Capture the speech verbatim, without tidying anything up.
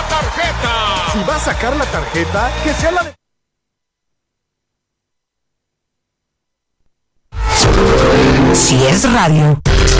tarjeta. Si va a sacar la tarjeta, que sea la de... Si es radio,